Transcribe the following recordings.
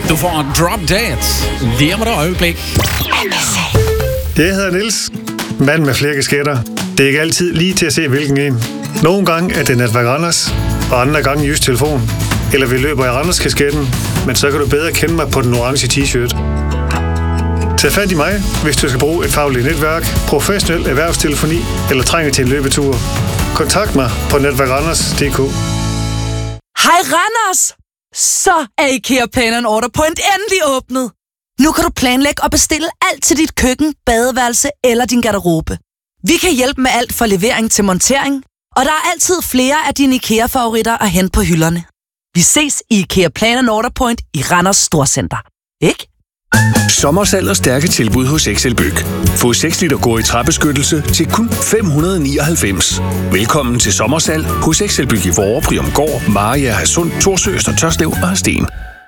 Du får Drop Dead lige om et øjeblik. Jeg hedder Niels, mand med flere kasketter. Det er ikke altid lige til at se, hvilken en. Nogle gange er det Netværk Randers, og andre gange Jysk Telefon. Eller vi løber i Randers-kasketten, men så kan du bedre kende mig på den orange t-shirt. Tag fat i mig, hvis du skal bruge et fagligt netværk, professionel erhvervstelefoni eller trænger til en løbetur. Kontakt mig på netværkranders.dk. Hej Randers! Så er IKEA Plan & Order Point endelig åbnet. Nu kan du planlægge og bestille alt til dit køkken, badeværelse eller din garderobe. Vi kan hjælpe med alt fra levering til montering, og der er altid flere af dine IKEA-favoritter at hente på hylderne. Vi ses i IKEA Plan & Order Point i Randers Storcenter. Ikke? Sommersalg og stærke tilbud hos XL Byg. Få 6 liter gå i træbeskyttelse til kun 599. Velkommen til sommersalg hos XL Byg i Vorre, Priomgård, Mariager, Hadsund, Thorsø, Øster Tørslev og Hadsten.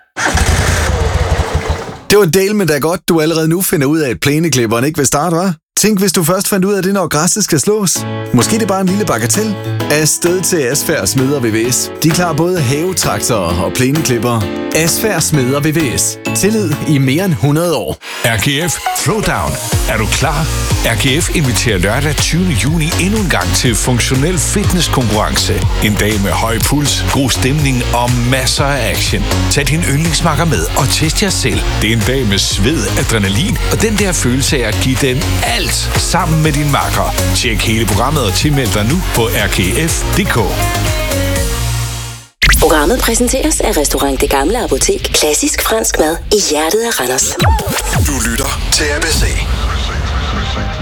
Det var del med da godt, du allerede nu finder ud af, at plæneklipperen ikke vil starte, hva'? Tænk, hvis du først fandt ud af det, når græsset skal slås. Måske det er bare en lille bagatel. Afsted til Asfærd Smeder VVS. De klarer både havetraktorer og plæneklipper. Asfærd Smeder VVS. Tillid i mere end 100 år. RGF Throwdown. Er du klar? RGF inviterer lørdag 20. juni endnu en gang til funktionel fitnesskonkurrence. En dag med høj puls, god stemning og masser af action. Tag din yndlingsmakker med og test jer selv. Det er en dag med sved, adrenalin og den der følelse af at give den alt sammen med din makker. Tjek hele programmet og tilmeld dig nu på rgf.dk. Programmet præsenteres af Restaurant Det Gamle Apotek. Klassisk fransk mad i hjertet af Randers. Du lytter til ABC.